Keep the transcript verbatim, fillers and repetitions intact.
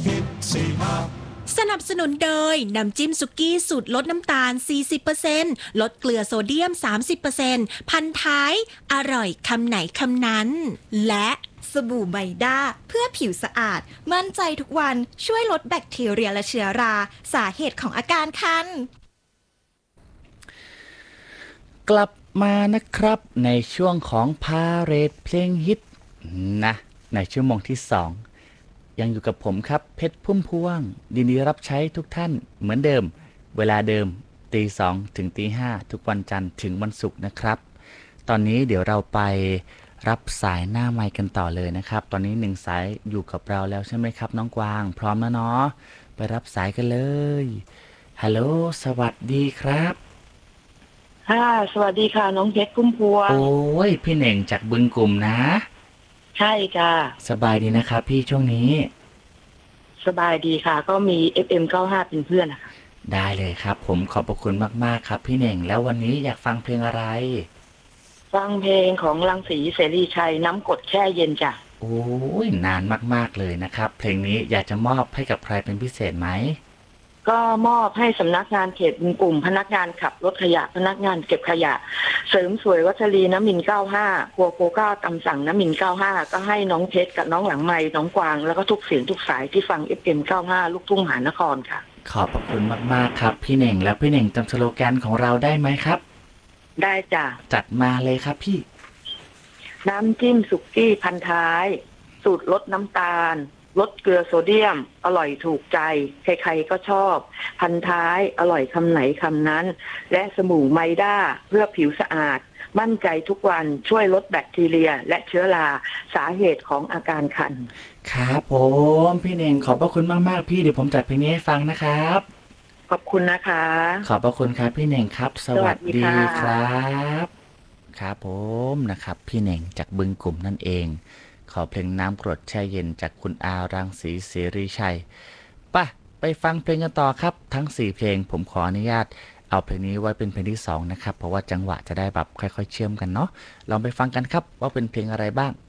คิดสิครับสนับสนุนโดยน้ำจิ้มสุกี้สูตรลดน้ำตาล สี่สิบเปอร์เซ็นต์ ลดเกลือโซเดียม สามสิบเปอร์เซ็นต์ พันท้ายอร่อยคำไหนคำนั้นและสบู่ไมด้าเพื่อผิวสะอาดมั่นใจทุกวันช่วยลดแบคทีเรียและเชื้อราสาเหตุของอาการคันกลับมานะครับในช่วงของพาเรดเพลงฮิตนะในชั่วโมงที่สองยังอยู่กับผมครับเพชรพุ่มพวงยินดีรับใช้ทุกท่านเหมือนเดิมเวลาเดิมตีสองถึงตีห้าทุกวันจันทร์ถึงวันศุกร์นะครับตอนนี้เดี๋ยวเราไปรับสายหน้าไมค์กันต่อเลยนะครับตอนนี้หนึ่งสายอยู่กับเราแล้วใช่ไหมครับน้องกวางพร้อมแล้วเนาะไปรับสายกันเลยฮัลโหลสวัสดีครับค่ะสวัสดีค่ะน้องเพชรพุ่มพวงโอ้ยพี่เหน่งจากบึงกลุ่มนะใช่ค่ะสบายดีนะครับพี่ช่วงนี้สบายดีค่ะก็มี เอฟ เอ็ม เก้าสิบห้า เป็นเพื่อนนะคะได้เลยครับผมขอบพระคุณมากๆครับพี่เหน่งแล้ววันนี้อยากฟังเพลงอะไรฟังเพลงของรังสีเสรีชัยน้ำกรดแช่เย็นจ้ะโอ้ยนานมากๆเลยนะครับเพลงนี้อยากจะมอบให้กับใครเป็นพิเศษไหมก็มอบให้สำนักงานเขตบึงกลุ่มพนักงานขับรถขยะพนักงานเก็บขยะเสริมสวยวัชรีน้ำมินเก้าห้าครัวโกก้าตำสั่งน้ำมินเก้าห้าก็ให้น้องเพชรกับน้องหลังไม้น้องกวางแล้วก็ทุกเสียงทุกสายที่ฟัง เอฟ เอ็ม เก้าสิบห้า ลูกทุ่งมหานครค่ะขอบพระคุณมากๆครับพี่เหน่งแล้วพี่เหน่งจำสโลแกนของเราได้ไหมครับได้จ้ะจัดมาเลยครับพี่น้ำจิ้มสุกี้พันท้ายสูตรลดน้ำตาลลดเกลือโซเดียมอร่อยถูกใจใครๆก็ชอบพันท้ายอร่อยคำไหนคำนั้นและสบู่ไมด้าเพื่อผิวสะอาดมั่นใจทุกวันช่วยลดแบคทีเรียและเชื้อราสาเหตุของอาการคันครับผมพี่เน่งขอบพระคุณมากๆพี่เดี๋ยวผมจัดเพลงนี้ให้ฟังนะครับขอบคุณนะคะขอบพระคุณครับพี่เน่งครับสวัสดีครับครับผมนะครับพี่เน่งจากบึงกลุ่มนั่นเองขอเพลงน้ำกรดแช่เย็นจากคุณอารังสีเสรีชัยป่ะไปฟังเพลงกันต่อครับทั้งสี่เพลงผมขออนุญาตเอาเพลงนี้ไว้เป็นเพลงที่สองนะครับเพราะว่าจังหวะจะได้แบบค่อยๆเชื่อมกันเนาะลองไปฟังกันครับว่าเป็นเพลงอะไรบ้าง